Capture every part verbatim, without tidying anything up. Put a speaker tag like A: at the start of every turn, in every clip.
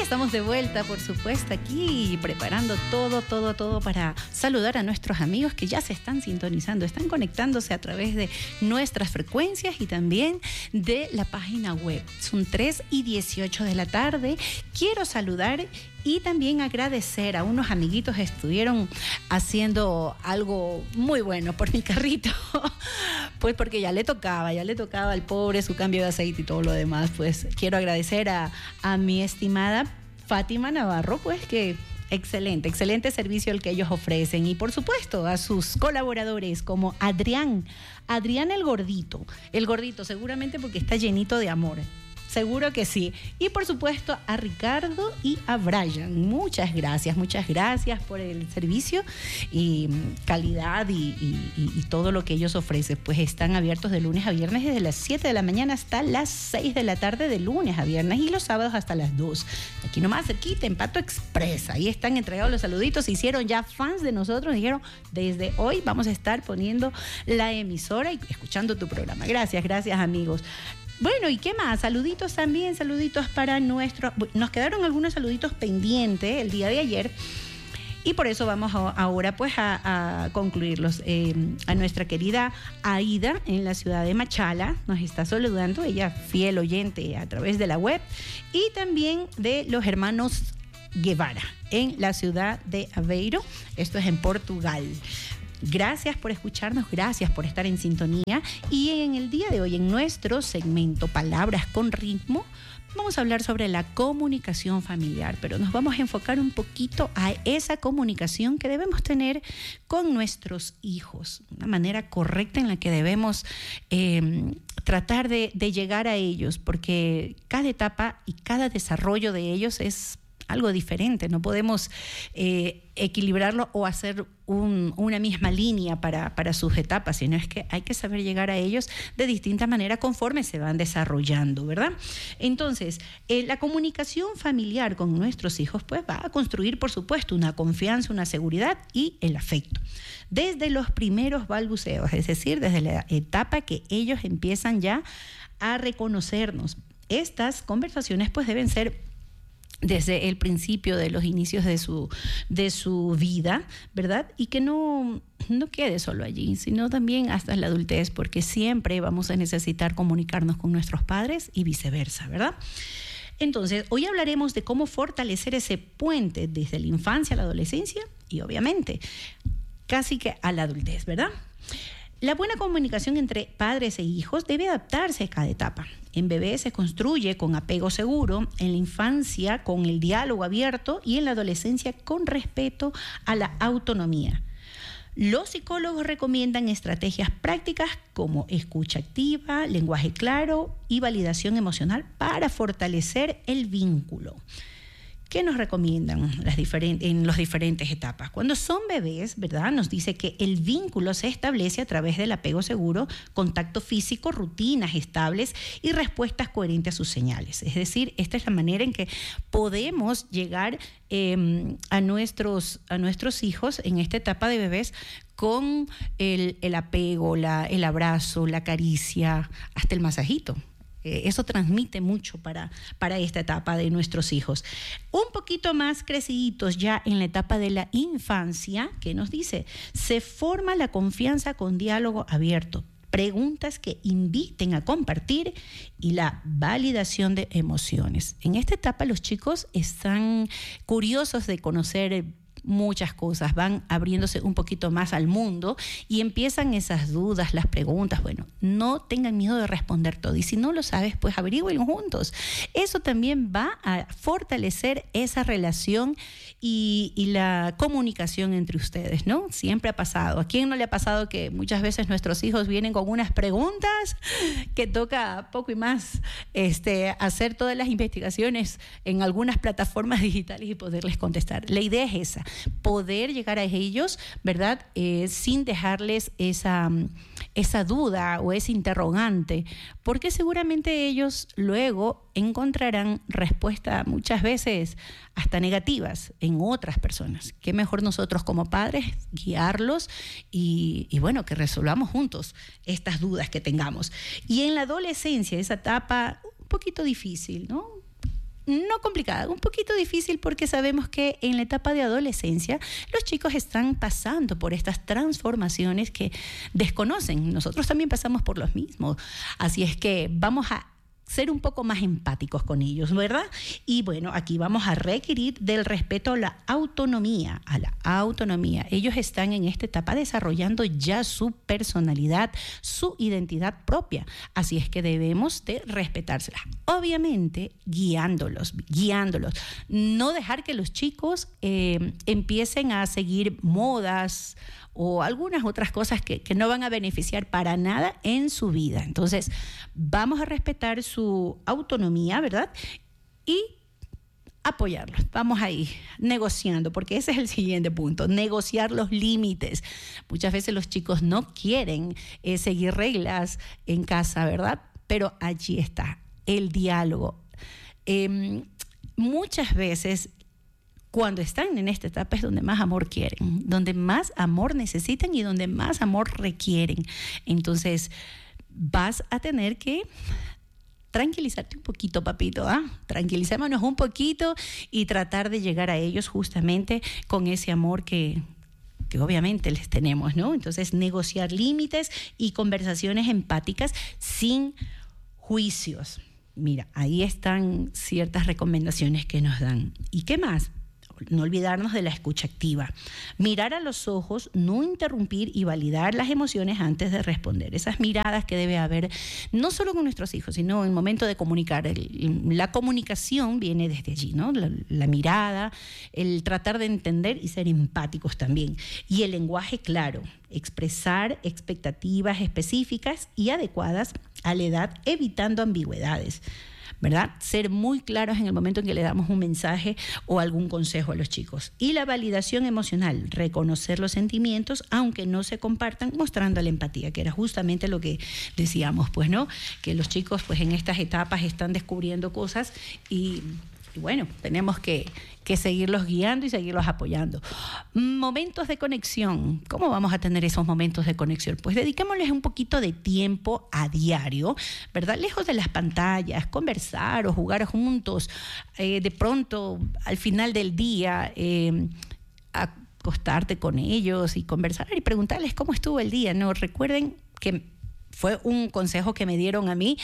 A: estamos de vuelta, por supuesto, aquí preparando todo, todo, todo para saludar a nuestros amigos que ya se están sintonizando, están conectándose a través de nuestras frecuencias y también de la página web. Son tres y dieciocho de la tarde. Quiero saludar y también agradecer a unos amiguitos que estuvieron haciendo algo muy bueno por mi carrito. Pues porque ya le tocaba, ya le tocaba al pobre su cambio de aceite y todo lo demás. Pues quiero agradecer a, a mi estimada Fátima Navarro, pues que excelente, excelente servicio el que ellos ofrecen. Y por supuesto a sus colaboradores como Adrián, Adrián el gordito, el gordito seguramente porque está llenito de amor. Seguro que sí. Y por supuesto a Ricardo y a Brian. Muchas gracias, muchas gracias por el servicio y calidad y, y, y todo lo que ellos ofrecen. Pues están abiertos de lunes a viernes desde las siete de la mañana hasta las seis de la tarde de lunes a viernes y los sábados hasta las dos. Aquí nomás cerquita, en Pato Express. Ahí están entregados los saluditos. Se hicieron ya fans de nosotros. Dijeron, desde hoy vamos a estar poniendo la emisora y escuchando tu programa. Gracias, gracias amigos. Bueno, ¿y qué más? Saluditos también, saluditos para nuestros... Nos quedaron algunos saluditos pendientes el día de ayer y por eso vamos a, ahora pues a, a concluirlos. Eh, a nuestra querida Aida en la ciudad de Machala nos está saludando, ella fiel oyente a través de la web, y también de los hermanos Guevara en la ciudad de Aveiro, esto es en Portugal. Gracias por escucharnos, gracias por estar en sintonía. Y en el día de hoy, en nuestro segmento Palabras con Ritmo, vamos a hablar sobre la comunicación familiar, pero nos vamos a enfocar un poquito a esa comunicación que debemos tener con nuestros hijos, una manera correcta en la que debemos eh, tratar de, de llegar a ellos, porque cada etapa y cada desarrollo de ellos es algo diferente, no podemos eh, equilibrarlo o hacer un, una misma línea para, para sus etapas, sino es que hay que saber llegar a ellos de distinta manera conforme se van desarrollando, ¿verdad? Entonces, eh, la comunicación familiar con nuestros hijos pues va a construir, por supuesto, una confianza, una seguridad y el afecto. Desde los primeros balbuceos, es decir, desde la etapa que ellos empiezan ya a reconocernos. Estas conversaciones pues deben ser desde el principio de los inicios de su, de su vida, ¿verdad? Y que no, no quede solo allí, sino también hasta la adultez, porque siempre vamos a necesitar comunicarnos con nuestros padres y viceversa, ¿verdad? Entonces, hoy hablaremos de cómo fortalecer ese puente desde la infancia a la adolescencia y obviamente casi que a la adultez, ¿verdad? La buena comunicación entre padres e hijos debe adaptarse a cada etapa. En bebé se construye con apego seguro, en la infancia con el diálogo abierto y en la adolescencia con respeto a la autonomía. Los psicólogos recomiendan estrategias prácticas como escucha activa, lenguaje claro y validación emocional para fortalecer el vínculo. ¿Qué nos recomiendan las diferentes, en las diferentes etapas? Cuando son bebés, ¿verdad? Nos dice que el vínculo se establece a través del apego seguro, contacto físico, rutinas estables y respuestas coherentes a sus señales. Es decir, esta es la manera en que podemos llegar eh, a, nuestros, a nuestros hijos en esta etapa de bebés con el, el apego, la, el abrazo, la caricia, hasta el masajito. Eh, eso transmite mucho para, para esta etapa de nuestros hijos. Un poquito más creciditos ya en la etapa de la infancia, ¿qué nos dice? Se forma la confianza con diálogo abierto, preguntas que inviten a compartir y la validación de emociones. En esta etapa los chicos están curiosos de conocer muchas cosas, van abriéndose un poquito más al mundo y empiezan esas dudas, las preguntas. Bueno, no tengan miedo de responder todo y si no lo sabes, pues averigüen juntos. Eso también va a fortalecer esa relación y, y la comunicación entre ustedes, ¿no? Siempre ha pasado. ¿A quién no le ha pasado que muchas veces nuestros hijos vienen con unas preguntas que toca poco y más este, hacer todas las investigaciones en algunas plataformas digitales y poderles contestar? La idea es esa, poder llegar a ellos, ¿verdad? Eh, sin dejarles esa, esa duda o ese interrogante, porque seguramente ellos luego encontrarán respuestas muchas veces hasta negativas en otras personas. Qué mejor nosotros como padres guiarlos y, y bueno, que resolvamos juntos estas dudas que tengamos. Y en la adolescencia, esa etapa un poquito difícil, ¿no? no complicada, un poquito difícil porque sabemos que en la etapa de adolescencia los chicos están pasando por estas transformaciones que desconocen. Nosotros también pasamos por los mismos. Así es que vamos a ser un poco más empáticos con ellos, ¿verdad? Y bueno, aquí vamos a requerir del respeto a la autonomía, a la autonomía. Ellos están en esta etapa desarrollando ya su personalidad, su identidad propia. Así es que debemos de respetárselas. Obviamente, guiándolos, guiándolos. No dejar que los chicos eh, empiecen a seguir modas o algunas otras cosas que, que no van a beneficiar para nada en su vida. Entonces, vamos a respetar su autonomía, ¿verdad? Y apoyarlos. Vamos ahí, negociando, porque ese es el siguiente punto, negociar los límites. Muchas veces los chicos no quieren eh, seguir reglas en casa, ¿verdad? Pero allí está el diálogo. Eh, muchas veces cuando están en esta etapa es donde más amor quieren, donde más amor necesitan y donde más amor requieren. Entonces, vas a tener que tranquilizarte un poquito, papito, ¿ah? Tranquilicémonos un poquito y tratar de llegar a ellos justamente con ese amor que, que obviamente les tenemos, ¿no? Entonces, negociar límites y conversaciones empáticas sin juicios. Mira, ahí están ciertas recomendaciones que nos dan. ¿Y qué más? No olvidarnos de la escucha activa. Mirar a los ojos, no interrumpir y validar las emociones antes de responder. Esas miradas que debe haber, no solo con nuestros hijos, sino en el momento de comunicar. El, la comunicación viene desde allí, ¿no? La, la mirada, el tratar de entender y ser empáticos también. Y el lenguaje claro, expresar expectativas específicas y adecuadas a la edad, evitando ambigüedades, ¿verdad? Ser muy claros en el momento en que le damos un mensaje o algún consejo a los chicos. Y la validación emocional, reconocer los sentimientos, aunque no se compartan, mostrando la empatía, que era justamente lo que decíamos, pues, ¿no? Que los chicos, pues, en estas etapas están descubriendo cosas y, y bueno, tenemos que, que seguirlos guiando y seguirlos apoyando. Momentos de conexión. ¿Cómo vamos a tener esos momentos de conexión? Pues dediquémosles un poquito de tiempo a diario, ¿verdad? Lejos de las pantallas, conversar o jugar juntos. Eh, de pronto, al final del día, eh, acostarte con ellos y conversar y preguntarles cómo estuvo el día, ¿no? Recuerden que fue un consejo que me dieron a mí.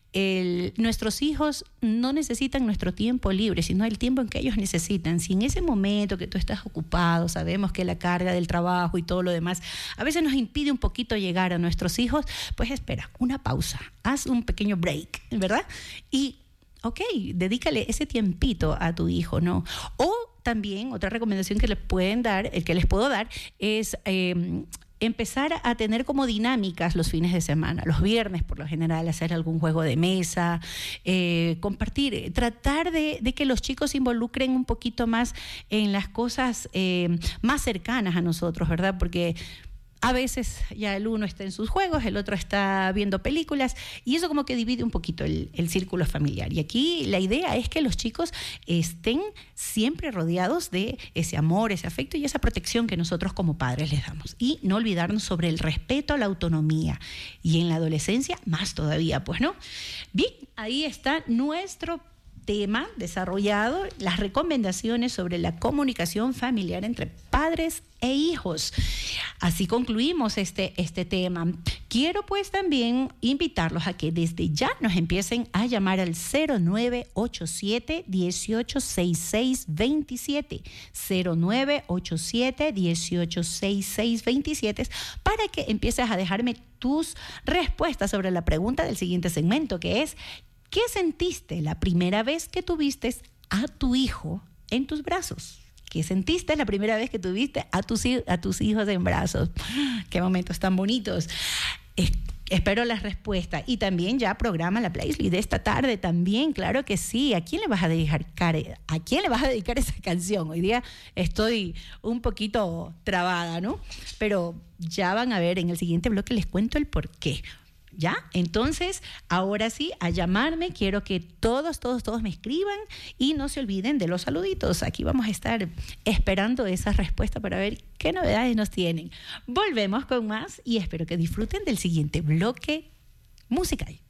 A: El, nuestros hijos no necesitan nuestro tiempo libre, sino el tiempo en que ellos necesitan. Si en ese momento que tú estás ocupado, sabemos que la carga del trabajo y todo lo demás a veces nos impide un poquito llegar a nuestros hijos, pues espera, una pausa, haz un pequeño break, ¿verdad? Y, ok, dedícale ese tiempito a tu hijo, ¿no? O también otra recomendación que les pueden dar, el que les puedo dar es Eh, empezar a tener como dinámicas los fines de semana, los viernes por lo general, hacer algún juego de mesa, eh, compartir, tratar de, de que los chicos se involucren un poquito más en las cosas eh, más cercanas a nosotros, ¿verdad? Porque a veces ya el uno está en sus juegos, el otro está viendo películas y eso como que divide un poquito el, el círculo familiar. Y aquí la idea es que los chicos estén siempre rodeados de ese amor, ese afecto y esa protección que nosotros como padres les damos. Y no olvidarnos sobre el respeto a la autonomía. Y en la adolescencia más todavía, pues, ¿no? Bien, ahí está nuestro tema desarrollado, las recomendaciones sobre la comunicación familiar entre padres e hijos. Así concluimos este, este tema. Quiero pues también invitarlos a que desde ya nos empiecen a llamar al cero nueve ocho siete, uno ocho seis seis, dos siete, cero nueve ocho siete, uno ocho seis seis, dos siete, para que empieces a dejarme tus respuestas sobre la pregunta del siguiente segmento, que es: ¿qué sentiste la primera vez que tuviste a tu hijo en tus brazos? ¿Qué sentiste la primera vez que tuviste a tus, a tus hijos en brazos? ¡Qué momentos tan bonitos! Es, espero las respuestas. Y también ya programa la playlist de esta tarde también, claro que sí. ¿A quién le vas a dedicar, a quién le vas a dedicar esa canción? Hoy día estoy un poquito trabada, ¿no? Pero ya van a ver, en el siguiente bloque les cuento el porqué. ¿Ya? Entonces, ahora sí, a llamarme. Quiero que todos, todos, todos me escriban y no se olviden de los saluditos. Aquí vamos a estar esperando esa respuesta para ver qué novedades nos tienen. Volvemos con más y espero que disfruten del siguiente bloque musical.